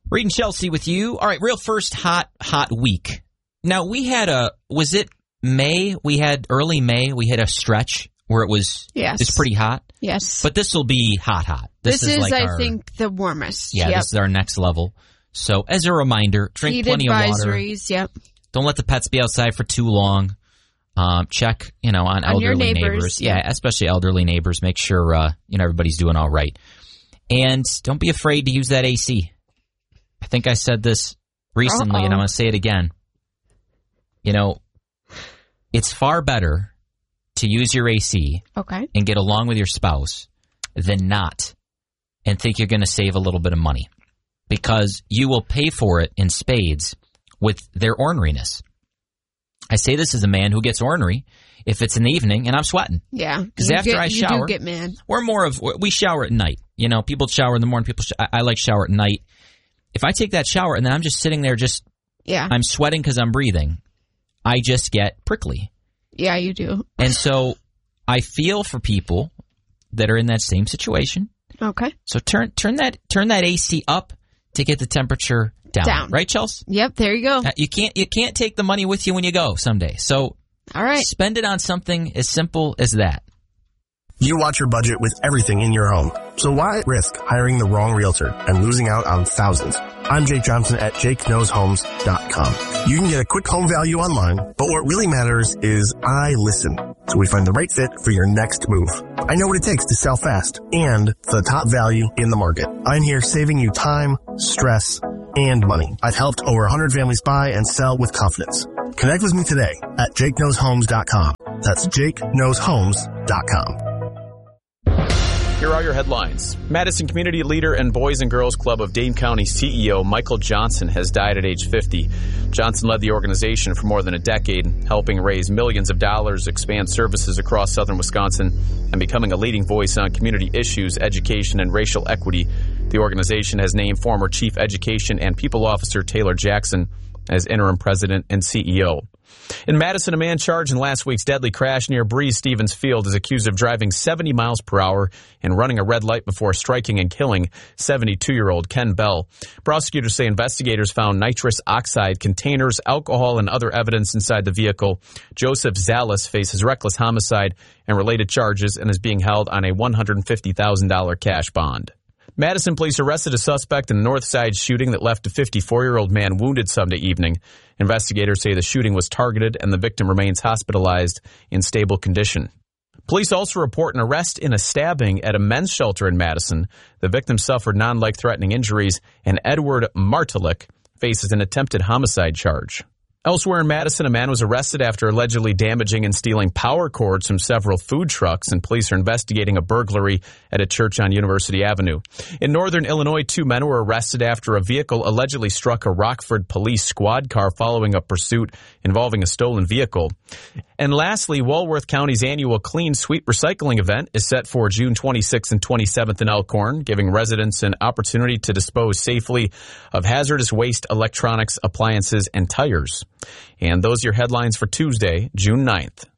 Reed and Chelsea with you. All right, real first hot week. Now, we had was it May? We had early May. We had a stretch where it was it's pretty hot. Yes. But this will be hot. This is like I think, the warmest. Yeah, This is our next level. So, as a reminder, drink plenty of water. Advisories, yep. Don't let the pets be outside for too long. Check, on elderly neighbors. Yeah, especially elderly neighbors. Make sure, everybody's doing all right. And don't be afraid to use that AC. I think I said this recently, and I'm going to say it again. It's far better to use your AC and get along with your spouse than not and think you're going to save a little bit of money, because you will pay for it in spades with their orneriness. I say this as a man who gets ornery if it's in the evening and I'm sweating. Yeah. Because after I shower, you do get mad. We shower at night. People shower in the morning. I like shower at night. If I take that shower and then I'm just sitting there I'm sweating because I'm breathing, I just get prickly. Yeah, you do. And so I feel for people that are in that same situation. Okay. So turn that AC up to get the temperature down. Right, Chelsea? Yep, there you go. You can't take the money with you when you go someday. So all right, spend it on something as simple as that. You watch your budget with everything in your home. So why risk hiring the wrong realtor and losing out on thousands? I'm Jake Johnson at JakeKnowsHomes.com. You can get a quick home value online, but what really matters is I listen, so we find the right fit for your next move. I know what it takes to sell fast and for the top value in the market. I'm here saving you time, stress, and money. I've helped over 100 families buy and sell with confidence. Connect with me today at JakeKnowsHomes.com. That's JakeKnowsHomes.com. Here are your headlines. Madison Community Leader and Boys and Girls Club of Dane County CEO Michael Johnson has died at age 50. Johnson led the organization for more than a decade, helping raise millions of dollars, expand services across southern Wisconsin, and becoming a leading voice on community issues, education, and racial equity. The organization has named former Chief Education and People Officer Taylor Jackson as interim president and CEO. In Madison, a man charged in last week's deadly crash near Breeze Stevens Field is accused of driving 70 miles per hour and running a red light before striking and killing 72-year-old Ken Bell. Prosecutors say investigators found nitrous oxide containers, alcohol, and other evidence inside the vehicle. Joseph Zalis faces reckless homicide and related charges and is being held on a $150,000 cash bond. Madison police arrested a suspect in a North Side shooting that left a 54-year-old man wounded Sunday evening. Investigators say the shooting was targeted and the victim remains hospitalized in stable condition. Police also report an arrest in a stabbing at a men's shelter in Madison. The victim suffered non-life-threatening injuries, and Edward Martalik faces an attempted homicide charge. Elsewhere in Madison, a man was arrested after allegedly damaging and stealing power cords from several food trucks, and police are investigating a burglary at a church on University Avenue. In northern Illinois, 2 men were arrested after a vehicle allegedly struck a Rockford police squad car following a pursuit involving a stolen vehicle. And lastly, Walworth County's annual Clean Sweep Recycling event is set for June 26th and 27th in Elkhorn, giving residents an opportunity to dispose safely of hazardous waste, electronics, appliances, and tires. And those are your headlines for Tuesday, June 9th.